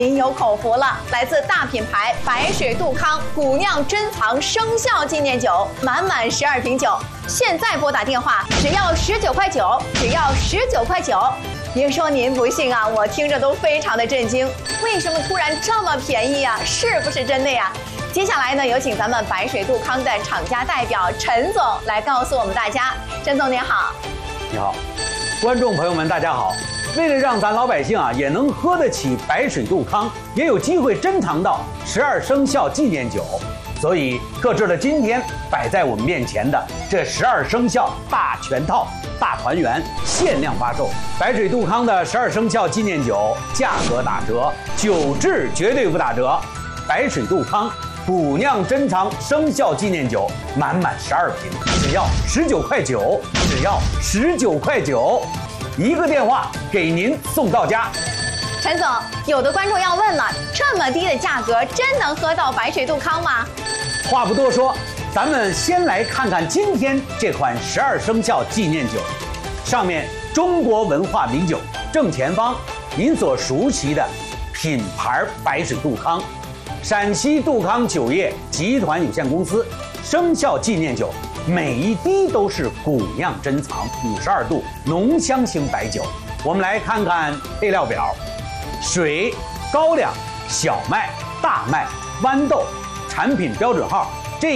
您有口福了！来自大品牌白水杜康古酿珍藏生肖纪念酒，满12瓶酒，现在拨打电话只要19块9，只要19块9。别说您不信啊，我听着都非常的震惊，为什么突然这么便宜啊？是不是真的呀？接下来呢，有请咱们白水杜康的厂家代表陈总来告诉我们大家。陈总您好。 你好，观众朋友们大家好。为了让咱老百姓也能喝得起白水杜康，也有机会珍藏到12生肖纪念酒，所以特制了今天摆在我们面前的这12生肖大全套大团圆限量发售。白水杜康的12生肖纪念酒价格打折，酒质绝对不打折。白水杜康古酿珍藏生肖纪念酒满12瓶，只要19块9，只要19块9。一个电话给您送到家。 陈总，有的观众要问了，这么低的价格真能喝到白水杜康吗？ 话不多说，咱们先来看看今天这款12生肖纪念酒。上面中国文化名酒正前方您所熟悉的品牌白水杜康，陕西杜康酒业集团有限公司生肖纪念酒，每一滴都是古酿珍藏52度浓香型白酒。我们来看看配料表：水、高粱、小麦、大麦、豌豆，产品标准号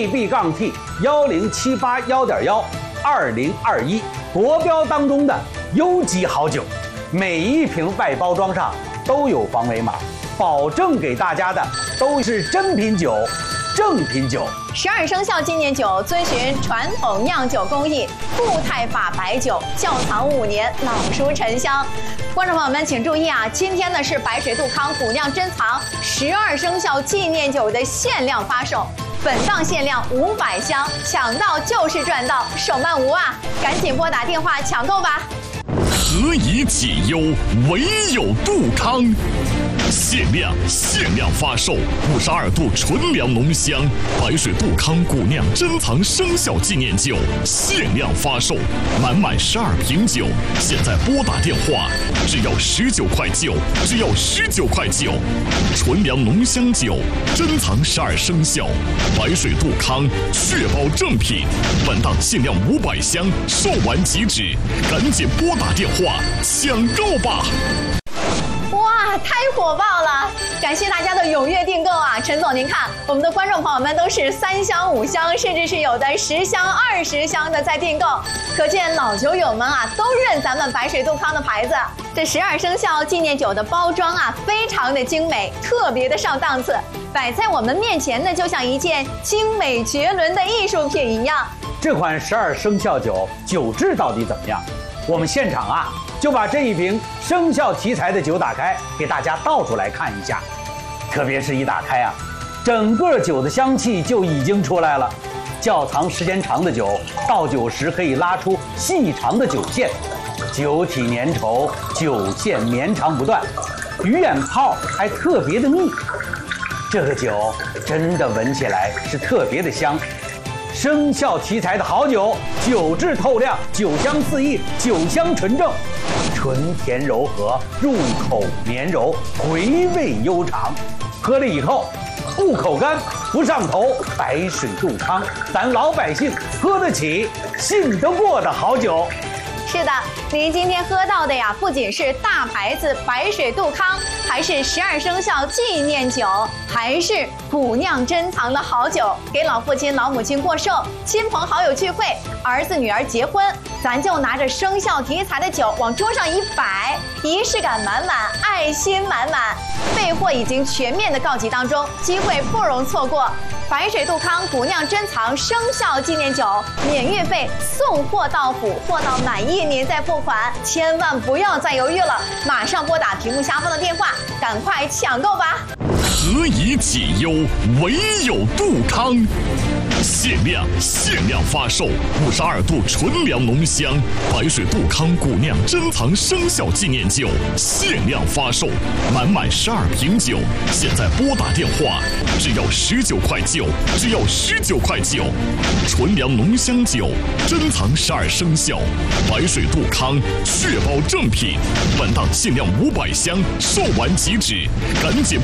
GB-T81078-1.12021，国标当中的优级好酒。每一瓶外包装上都有防伪码，保证给大家的都是真品酒、正品酒。 12生肖纪念酒遵循传统酿酒工艺，固态法白酒，窖藏5年，老熟陈香。观众朋友们请注意啊，今天呢是白水杜康古酿珍藏12生肖纪念酒的限量发售，本档限量500箱，抢到就是赚到，手慢无啊！赶紧拨打电话抢购吧。 何以解忧，唯有杜康。限量发售52度纯粮浓香白水杜康古酿珍藏生肖纪念酒，限量发售，满12瓶酒，现在拨打电话只要19块9，只要19块9。纯粮浓香酒，珍藏12生肖，白水杜康，确保正品。本档限量500箱，售完即止，赶紧拨打电话抢购吧！ 哇，太火爆了！感谢大家的踊跃订购啊！陈总，您看，我们的观众朋友们都是3箱、5箱，甚至是有的10箱、20箱的在订购，可见老酒友们啊都认咱们白水杜康的牌子。这12生肖纪念酒的包装啊，非常的精美，特别的上档次，摆在我们面前呢，就像一件精美绝伦的艺术品一样。 这款12生肖酒酒质到底怎么样？我们现场就把这一瓶生肖题材的酒打开，给大家倒出来看一下。特别是一打开整个酒的香气就已经出来了。窖藏时间长的酒，倒酒时可以拉出细长的酒线，酒体粘稠，酒线绵长不断，鱼眼泡还特别的密。这个酒真的闻起来是特别的香。生肖题材的好酒，酒质透亮，酒香四溢，酒香纯正，醇甜柔和，入口绵柔，回味悠长。喝了以后不口干不上头，白水杜康，咱老百姓喝得起、信得过的好酒。 是的，您今天喝到的呀，不仅是大牌子白水杜康，还是12生肖纪念酒，还是古酿珍藏的好酒。给老父亲、老母亲过寿，亲朋好友聚会，儿子女儿结婚，咱就拿着生肖题材的酒往桌上一摆，仪式感满满，爱心满满。备货已经全面的告急当中，机会不容错过。白水杜康古酿珍藏生肖纪念酒，免运费，送货到府，货到满意您再付款，千万不要再犹豫了，马上拨打屏幕下方的电话，赶快抢购吧！ 何以解忧，唯有杜康。 限量发售52度纯粮浓香白水杜康古酿珍藏生肖纪念酒，限量发售，满12瓶酒，现在拨打电话，只要19块9，只要19块9，纯粮浓香酒，珍藏12生肖，白水杜康，确保正品。本档限量500箱，售完即止，赶紧